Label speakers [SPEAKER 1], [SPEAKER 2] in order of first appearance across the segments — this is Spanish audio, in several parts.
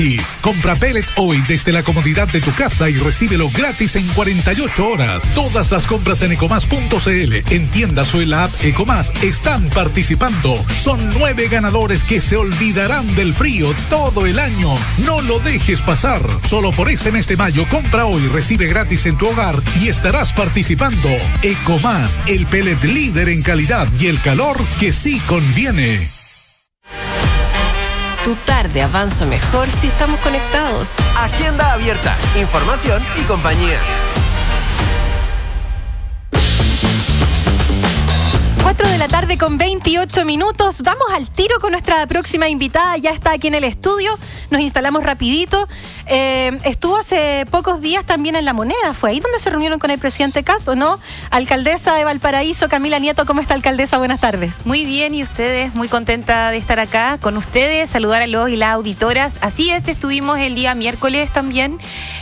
[SPEAKER 1] Compra pellet hoy desde la comodidad de tu casa y recíbelo gratis en 48 horas. Todas las compras en ecomas.cl, en tiendas o en la app Ecomas están participando. Son 9 ganadores que se olvidarán del frío todo el año. No lo dejes pasar. Solo por este mes de mayo, compra hoy, recibe gratis en tu hogar y estarás participando. Ecomas, el pellet líder en calidad y el calor que sí conviene.
[SPEAKER 2] Tu tarde avanza mejor si estamos conectados.
[SPEAKER 3] Agenda abierta, información y compañía.
[SPEAKER 4] 4 de la tarde con 28 minutos. Vamos al tiro con nuestra próxima invitada. Ya está aquí en el estudio. Nos instalamos rapidito. Estuvo hace pocos días también en La Moneda. Fue ahí donde se reunieron con el presidente Caso, ¿no? Alcaldesa de Valparaíso, Camila Nieto. ¿Cómo está, alcaldesa? Buenas tardes.
[SPEAKER 5] Muy bien, ¿y ustedes? Muy contenta de estar acá con ustedes, saludar a los y las auditoras. Así es, estuvimos el día miércoles también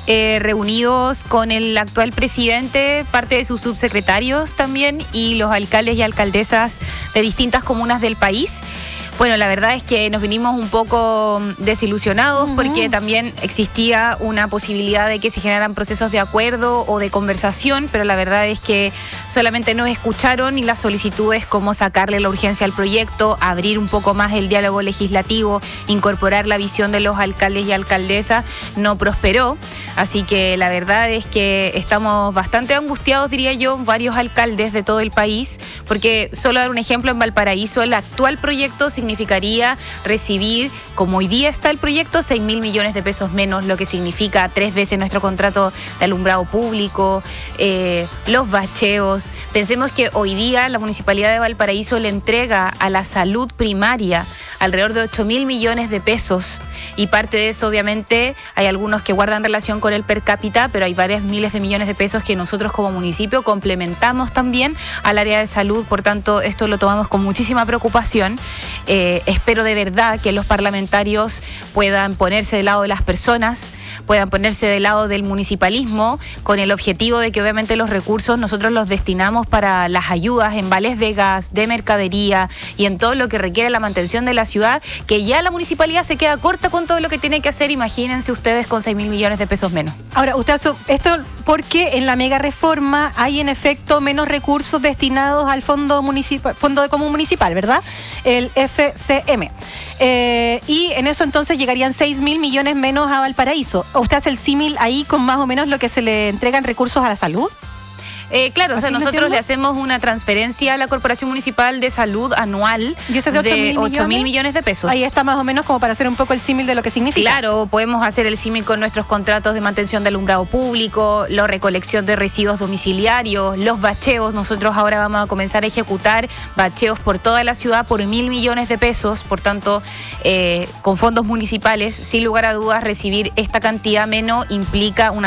[SPEAKER 5] reunidos con el actual presidente, parte de sus subsecretarios también y los alcaldes y alcaldesas de distintas comunas del país. Bueno, la verdad es que nos vinimos un poco desilusionados porque también existía una posibilidad de que se generaran procesos de acuerdo o de conversación, pero la verdad es que solamente nos escucharon y las solicitudes como sacarle la urgencia al proyecto, abrir un poco más el diálogo legislativo, incorporar la visión de los alcaldes y alcaldesas, no prosperó. Así que la verdad es que estamos bastante angustiados, diría yo, varios alcaldes de todo el país, porque solo dar un ejemplo, en Valparaíso el actual proyecto significaría recibir, como hoy día está el proyecto, 6.000 millones de pesos menos, lo que significa 3 veces nuestro contrato de alumbrado público, los bacheos. Pensemos que hoy día la Municipalidad de Valparaíso le entrega a la salud primaria alrededor de 8.000 millones de pesos y parte de eso obviamente hay algunos que guardan relación con el per cápita, pero hay varias miles de millones de pesos que nosotros como municipio complementamos también al área de salud. Por tanto, esto lo tomamos con muchísima preocupación. Espero de verdad que los parlamentarios puedan ponerse del lado de las personas, puedan ponerse del lado del municipalismo, con el objetivo de que obviamente los recursos nosotros los destinamos para las ayudas en vales de gas, de mercadería y en todo lo que requiere la mantención de la ciudad, que ya la municipalidad se queda corta con todo lo que tiene que hacer. Imagínense ustedes con 6.000 millones de pesos menos.
[SPEAKER 4] Ahora, usted esto porque en la mega reforma hay en efecto menos recursos destinados al fondo de común municipal, ¿verdad? El FCM. Y en eso entonces llegarían 6.000 millones menos a Valparaíso. ¿Usted hace el símil ahí con más o menos lo que se le entregan recursos a la salud?
[SPEAKER 5] Claro, o sea, nosotros le hacemos una transferencia a la Corporación Municipal de Salud anual
[SPEAKER 4] ¿Y ese de
[SPEAKER 5] 8.000 millones de pesos.
[SPEAKER 4] Ahí está más o menos como para hacer un poco el símil de lo que significa.
[SPEAKER 5] Claro, podemos hacer el símil con nuestros contratos de mantención de alumbrado público, la recolección de residuos domiciliarios, los bacheos. Nosotros ahora vamos a comenzar a ejecutar bacheos por toda la ciudad por 1.000 millones de pesos. Por tanto, con fondos municipales, sin lugar a dudas, recibir esta cantidad menos implica una